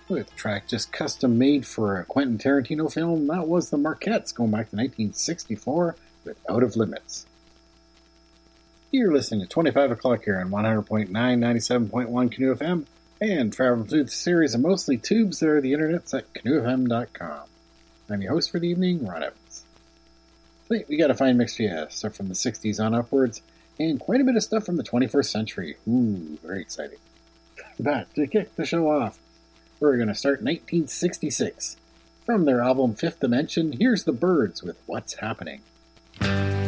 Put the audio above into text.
With a track just custom made for a Quentin Tarantino film, that was the Marquettes going back to 1964 with Out of Limits. You're listening to 25 o'clock here on 100.9, 97.1 Canoe FM, and travel through the series of mostly tubes that are the internets at canoefm.com. I'm your host for the evening, Ron Evans. Tonight we got a fine mix for you, stuff from the 60s on upwards, and quite a bit of stuff from the 21st century. Ooh, very exciting. But to kick the show off, we're going to start in 1966. From their album Fifth Dimension, here's the Byrds with What's Happening.